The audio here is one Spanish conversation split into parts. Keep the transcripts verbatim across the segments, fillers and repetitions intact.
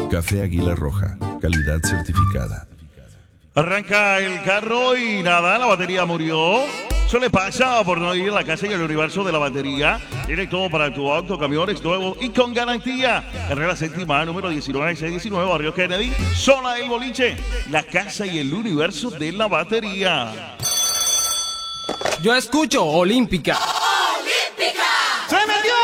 Café Águila Roja, calidad certificada. Arranca el carro y nada, la batería murió. Eso le pasa por no ir a la casa y el universo de la batería. Tiene todo para tu auto, camiones nuevos y con garantía. Carrera séptima, número diecinueve seiscientos diecinueve, Barrio Kennedy. Zona El Boliche, la casa y el universo de la batería. Yo escucho Olímpica. ¡Olímpica! ¡Se me dio!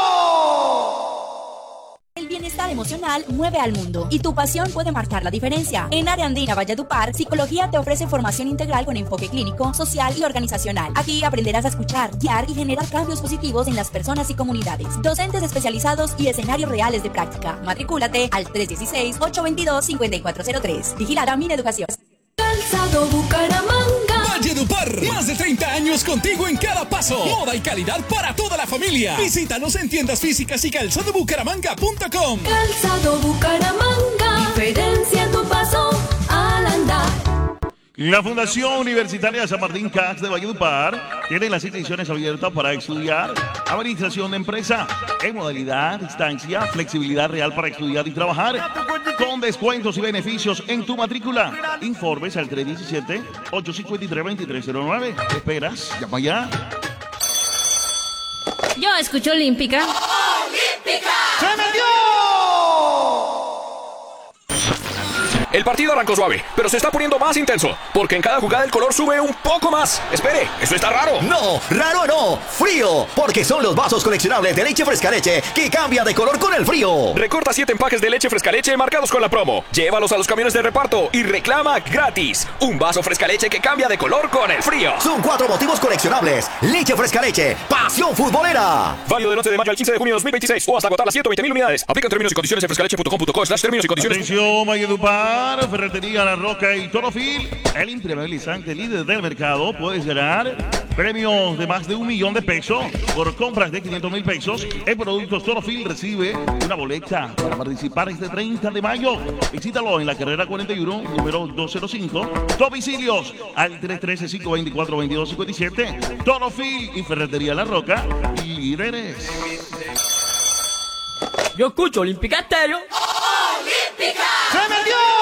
El bienestar emocional mueve al mundo y tu pasión puede marcar la diferencia. En Área Andina Valledupar, Psicología te ofrece formación integral con enfoque clínico, social y organizacional. Aquí aprenderás a escuchar, guiar y generar cambios positivos en las personas y comunidades. Docentes especializados y escenarios reales de práctica. Matricúlate al tres uno seis, ocho dos dos, cinco cuatro cero tres. Vigilada Mineducación. Calzado Bucaramanga. Valledupar, más de treinta años contigo en cada paso. Moda y calidad para toda la familia. Visítanos en tiendas físicas y calzado bucaramanga punto com. Calzado Bucaramanga. Diferencia en tu paso al andar. La Fundación Universitaria San Martín C A C de Valledupar tiene las inscripciones abiertas para estudiar Administración de Empresa en modalidad distancia, flexibilidad real para estudiar y trabajar, con descuentos y beneficios en tu matrícula. Informes al tres uno siete, ocho cinco tres, dos tres cero nueve. ¿Qué esperas? Llama ya. Yo escucho Olímpica. ¡Olímpica! ¡Se me dio! El partido arrancó suave, pero se está poniendo más intenso, porque en cada jugada el color sube un poco más. Espere, eso está raro. No, raro no, frío, porque son los vasos coleccionables de leche fresca leche que cambian de color con el frío. Recorta siete empaques de leche fresca leche marcados con la promo. Llévalos a los camiones de reparto y reclama gratis un vaso fresca leche que cambia de color con el frío. Son cuatro motivos coleccionables. Leche fresca leche, pasión futbolera. Válido del once de mayo al quince de junio de dos mil veintiséis o hasta agotar las ciento veinte mil unidades. Aplican términos y condiciones en frescaleche punto com punto co slash términos y condiciones. Atención, Valledupar, Ferretería La Roca y Torofil, el impermeabilizante líder del mercado. Puedes ganar premios de más de un millón de pesos por compras de quinientos mil pesos. En Productos Torofil recibe una boleta para participar este treinta de mayo. Visítalo en la carrera cuarenta y uno, número doscientos cinco. Domicilios al tres uno tres, cinco dos cuatro, dos dos cinco siete. Torofil y Ferretería La Roca y líderes. Yo escucho Olímpica Estéreo. ¡Olímpica! ¡Se me dio!